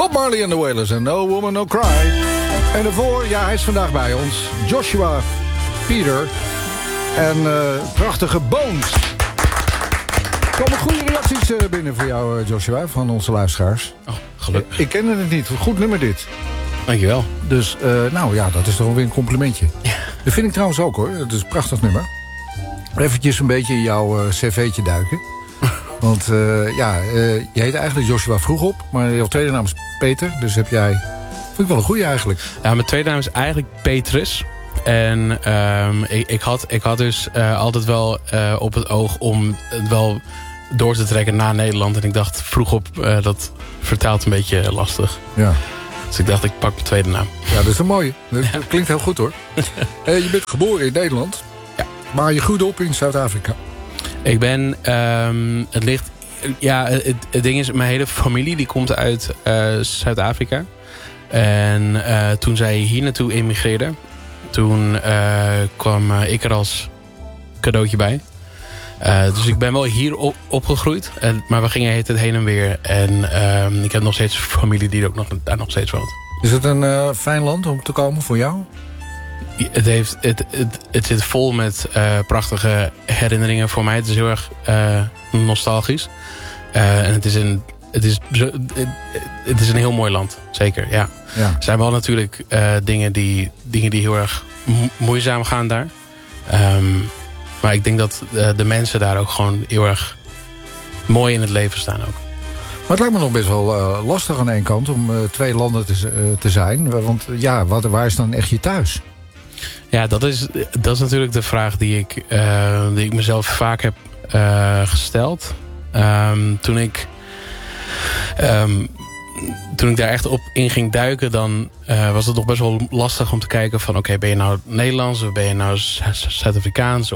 Bob Marley and the Wailers en No Woman No Cry. En daarvoor, ja, hij is vandaag bij ons. Joshua Peter en prachtige Bones. Er komen goede reacties binnen voor jou, Joshua, van onze luisteraars. Oh, gelukkig. Ik kende het niet. Goed nummer dit. Dankjewel. Dus, nou ja, dat is toch weer een complimentje. Ja. Dat vind ik trouwens ook, hoor. Het is een prachtig nummer. Eventjes een beetje in jouw cv'tje duiken. Want je heet eigenlijk Joshua Vroegop, maar jouw tweede naam is Peter. Dus heb jij... Vind ik wel een goeie eigenlijk. Ja, mijn tweede naam is eigenlijk Petrus. En ik had dus altijd wel op het oog om het wel door te trekken naar Nederland. En ik dacht Vroegop, dat vertaalt een beetje lastig. Ja. Dus ik dacht, ik pak mijn tweede naam. Ja, dat is een mooie. Dat klinkt heel goed, hoor. Je bent geboren in Nederland. Ja. Maar je groeide op in Zuid-Afrika. Ik ben... het ligt... Ja, het ding is, mijn hele familie die komt uit Zuid-Afrika. En toen zij hier naartoe emigreerden... toen kwam ik er als cadeautje bij. Dus ik ben wel hier opgegroeid. Maar we gingen het heen en weer. En ik heb nog steeds familie die ook daar nog steeds woont. Is het een fijn land om te komen voor jou? Het zit vol met prachtige herinneringen voor mij. Het is heel erg nostalgisch. En het is een heel mooi land. Zeker, ja. Er zijn wel natuurlijk dingen die heel erg moeizaam gaan daar. Maar ik denk dat de mensen daar ook gewoon heel erg mooi in het leven staan ook. Maar het lijkt me nog best wel lastig aan één kant om twee landen te zijn. Want ja, waar is dan echt je thuis? Ja, dat is natuurlijk de vraag die ik mezelf vaak heb gesteld. Toen ik daar echt op in ging duiken, dan was het nog best wel lastig om te kijken van oké, ben je nou Nederlands of ben je nou Zuid-Afrikaans?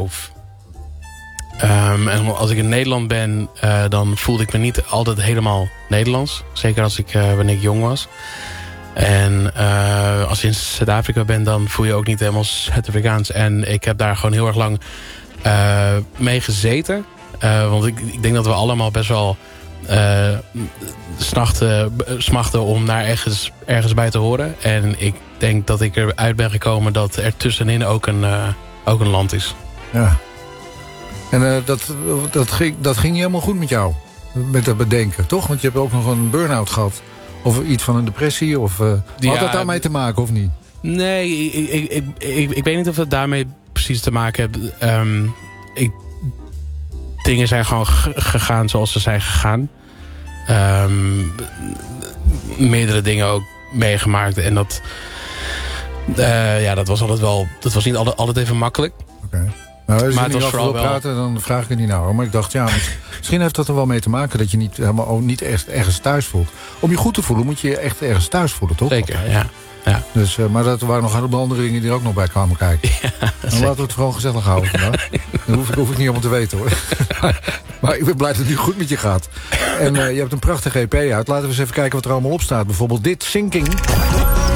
En als ik in Nederland ben, dan voelde ik me niet altijd helemaal Nederlands. Zeker wanneer ik jong was. En als je in Zuid-Afrika bent, dan voel je ook niet helemaal Zuid-Afrikaans. En ik heb daar gewoon heel erg lang mee gezeten. Want ik denk dat we allemaal best wel smachten om daar ergens bij te horen. En ik denk dat ik eruit ben gekomen dat er tussenin ook een land is. Ja. En dat ging niet helemaal goed met jou? Met dat bedenken, toch? Want je hebt ook nog een burn-out gehad. Of iets van een depressie? Of had dat daarmee te maken of niet? Nee, ik weet niet of het daarmee precies te maken heeft. Dingen zijn gewoon gegaan zoals ze zijn gegaan. Meerdere dingen ook meegemaakt. En dat was altijd wel... Dat was niet altijd even makkelijk. Oké. Nou, als je niet over wil praten, dan vraag ik het niet nou. Maar ik dacht, ja, misschien heeft dat er wel mee te maken... dat je niet echt ergens thuis voelt. Om je goed te voelen moet je je echt ergens thuis voelen, toch? Zeker, ja. Dus, maar dat waren nog een heleboel andere dingen die er ook nog bij kwamen kijken. Ja, dan laten we het vooral gezellig houden vandaag. Dat hoef ik niet allemaal te weten, hoor. Maar ik ben blij dat het nu goed met je gaat. En je hebt een prachtige EP uit. Laten we eens even kijken wat er allemaal op staat. Bijvoorbeeld dit, Sinking.